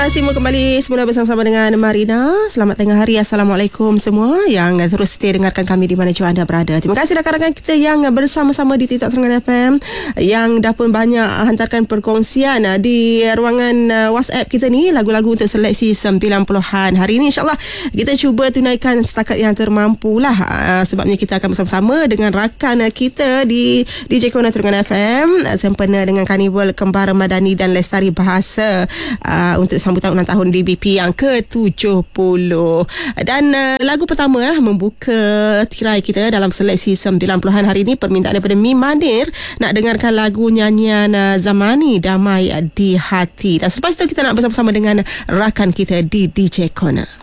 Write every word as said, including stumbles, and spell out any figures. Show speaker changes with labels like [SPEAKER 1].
[SPEAKER 1] Semua kembali semula bersama-sama dengan Marina. Selamat tengah hari. Assalamualaikum semua yang terus setia dengarkan kami di mana jua anda berada. Terima kasih rakan-rakan kita yang bersama-sama di TikTok Terengganu F M, yang dah pun banyak hantarkan perkongsian di ruangan WhatsApp kita ni, lagu-lagu untuk seleksi sembilan puluhan. Hari ini insyaAllah kita cuba tunaikan setakat yang termampu lah. Sebabnya kita akan bersama-sama dengan rakan kita di D J Corner Terengganu F M sempena dengan Karnival Kembar Madani dan Lestari Bahasa uh, untuk sambutan ulang tahun D B P yang ke tujuh puluh. Dan uh, lagu pertama lah membuka tirai kita dalam seleksi sembilan puluhan hari ini, permintaan daripada Mi Manir nak dengarkan lagu nyanyian uh, Zamani, Damai di Hati. Dan selepas itu kita nak bersama-sama dengan rakan kita di D J Corner.